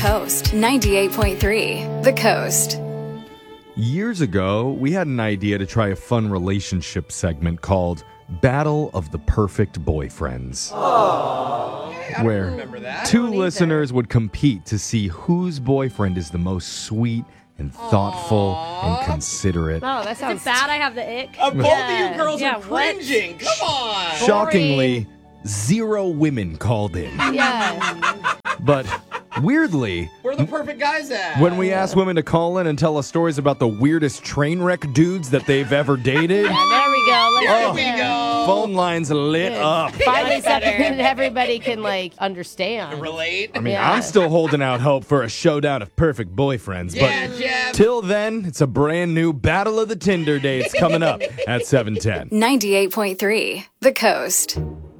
Coast 98.3. The Coast. Years ago, we had an idea to try a fun relationship segment called Battle of the Perfect Boyfriends. I where remember that. two listeners would compete to see whose boyfriend is the most sweet and thoughtful and considerate. Oh, that Is sounds it bad I have the ick? Both of you girls Yeah, are what? cringing. Come on. Shockingly, 0 women called in. Yeah. But weirdly, Where are the perfect guys at? when we ask women to call in and tell us stories about the weirdest train wreck dudes that they've ever dated, There we go. Let's There get we there. go. phone lines lit up. Finally, Much better. something that everybody can understand. Relate. I mean, Yeah. I'm still holding out hope for a showdown of perfect boyfriends, Yeah, but Jeff. till then, it's a brand new Battle of the Tinder dates coming up at 7:10. 98.3. The Coast.